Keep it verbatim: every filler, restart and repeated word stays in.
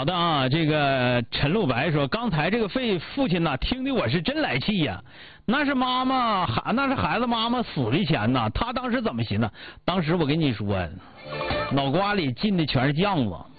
好的啊，这个陈露白说，刚才这个费父亲呐，听的我是真来气呀、啊。那是妈妈孩，那是孩子妈妈死的钱呐，他当时怎么寻思？当时我跟你说，脑瓜里进的全是酱子。